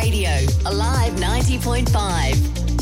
Radio, Alive 90.5.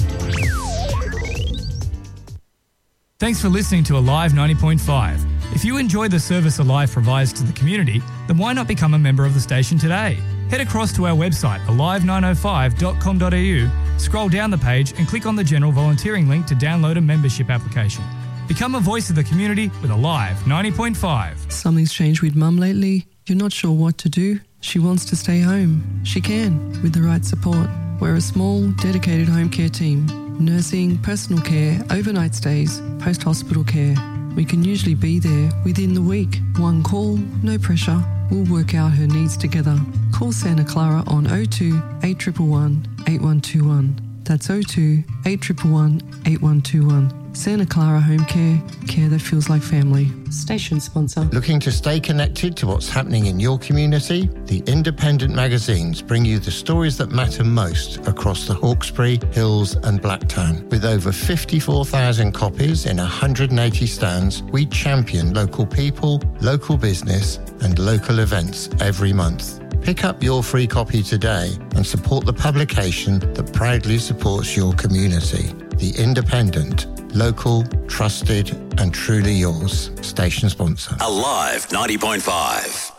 Thanks for listening to Alive 90.5. If you enjoy the service Alive provides to the community, then why not become a member of the station today? Head across to our website, alive905.com.au, scroll down the page and click on the general volunteering link to download a membership application. Become a voice of the community with Alive 90.5. Something's changed with Mum lately. You're not sure what to do. She wants to stay home. She can, with the right support. We're a small, dedicated home care team. Nursing, personal care, overnight stays, post-hospital care. We can usually be there within the week. One call, no pressure. We'll work out her needs together. Call Santa Clara on 02 8111 8121. That's 02 8111 8121. Santa Clara Home Care, care that feels like family. Station sponsor. Looking to stay connected to what's happening in your community? The independent magazines bring you the stories that matter most across the Hawkesbury, Hills and Blacktown. With over 54,000 copies in 180 stands, we champion local people, local business and local events every month. Pick up your free copy today and support the publication that proudly supports your community. The Independent. Local, trusted and truly yours. Station sponsor. Alive 90.5.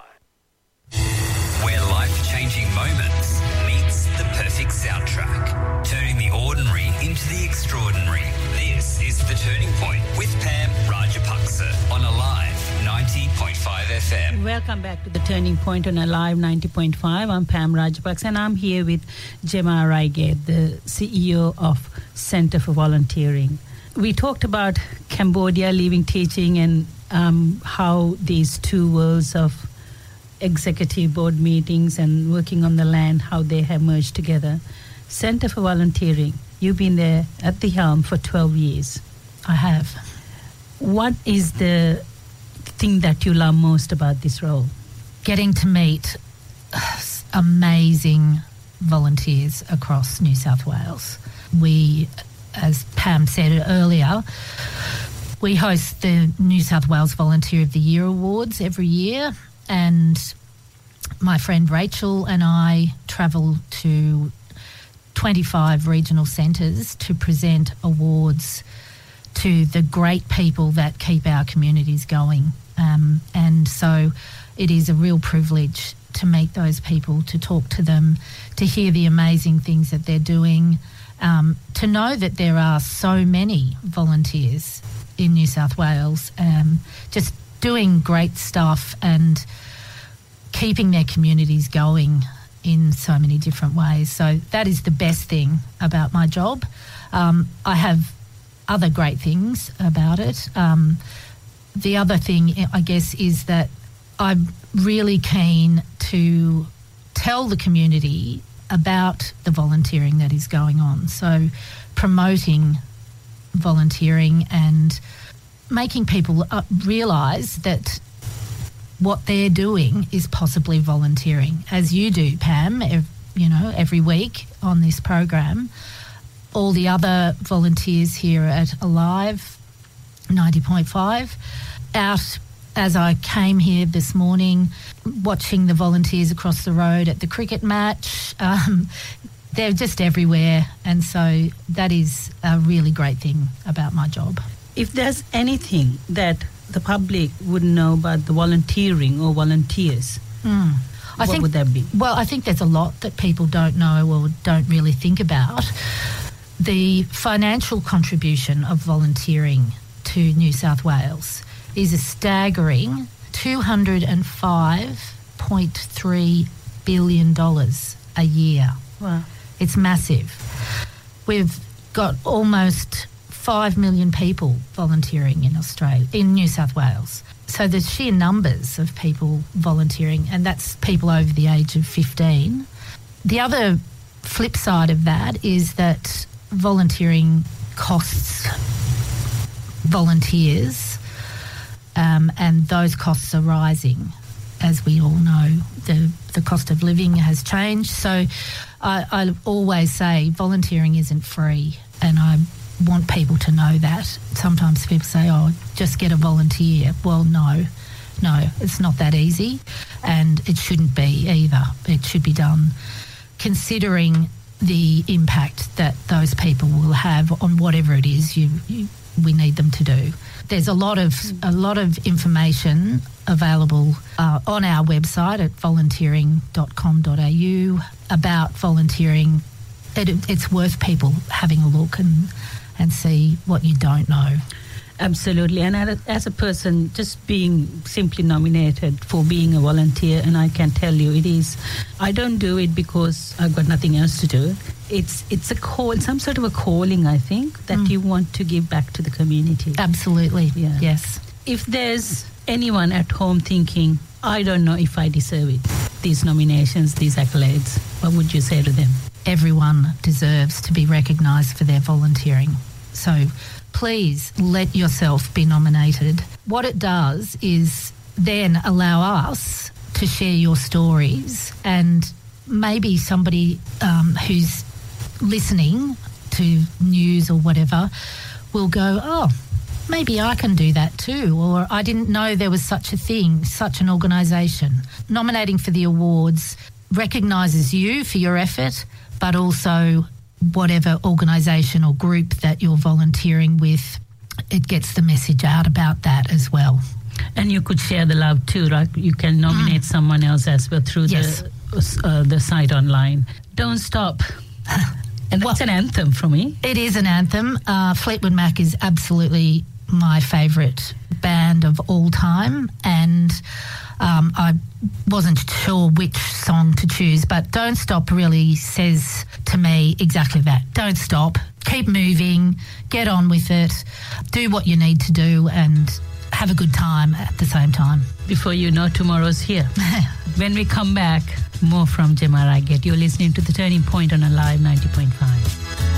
Where life-changing moments meets the perfect soundtrack. Turning the ordinary into the extraordinary. This is The Turning Point with Pam Rajapaksa on Alive 90.5 FM. Welcome back to The Turning Point on Alive 90.5. I'm Pam Rajapaksa and I'm here with Gemma Reigate, the CEO of Centre for Volunteering. We talked about Cambodia leaving teaching and how these two worlds of executive board meetings and working on the land, how they have merged together. Centre for Volunteering, you've been there at the helm for 12 years. I have. What is the thing that you love most about this role? Getting to meet amazing volunteers across New South Wales. We, as Pam said earlier, we host the New South Wales Volunteer of the Year Awards every year, and my friend Rachel and I travel to 25 regional centres to present awards to the great people that keep our communities going. And so it is a real privilege to meet those people, to talk to them, to hear the amazing things that they're doing, to know that there are so many volunteers in New South Wales just doing great stuff and keeping their communities going in so many different ways. So that is the best thing about my job. I have other great things about it. The other thing, I guess, is that I'm really keen to tell the community about the volunteering that is going on. So promoting volunteering and making people realise that what they're doing is possibly volunteering, as you do, Pam, every week on this program. All the other volunteers here at Alive 90.5 out as I came here this morning, watching the volunteers across the road at the cricket match. They're just everywhere, and so that is a really great thing about my job. If there's anything that the public wouldn't know about the volunteering or volunteers, what would that be? Well, I think there's a lot that people don't know or don't really think about. The financial contribution of volunteering to New South Wales is a staggering $205.3 billion a year. Wow. It's massive. We've got almost 5 million people volunteering in New South Wales. So the sheer numbers of people volunteering, and that's people over the age of 15. The other flip side of that is that volunteering costs volunteers, and those costs are rising. As we all know, the cost of living has changed. So I always say volunteering isn't free, and I want people to know that. Sometimes people say, oh, just get a volunteer. Well, no, it's not that easy, and it shouldn't be either. It should be done considering the impact that those people will have on whatever it is we need them to do. There's a lot of information available on our website at volunteering.com.au about volunteering. It's worth people having a look and see what you don't know. Absolutely. And as a person, just being simply nominated for being a volunteer, and I can tell you I don't do it because I've got nothing else to do. It's a call, some sort of a calling, I think, that you want to give back to the community. Absolutely. Yeah. Yes. If there's anyone at home thinking, I don't know if I deserve it, these nominations, these accolades, what would you say to them? Everyone deserves to be recognised for their volunteering. So please let yourself be nominated. What it does is then allow us to share your stories, and maybe somebody who's listening to news or whatever will go, oh, maybe I can do that too, or I didn't know there was such a thing, such an organisation. Nominating for the awards recognises you for your effort, but also whatever organisation or group that you're volunteering with, it gets the message out about that as well. And you could share the love too, right? You can nominate someone else as well through the site online. Don't Stop. And that's an anthem for me. It is an anthem. Fleetwood Mac is absolutely my favourite band of all time, and I wasn't sure which song to choose, but Don't Stop really says to me exactly that. Don't stop. Keep moving. Get on with it. Do what you need to do and have a good time at the same time. Before you know, tomorrow's here. When we come back, more from Gemma Reigate. You're listening to The Turning Point on Alive 90.5.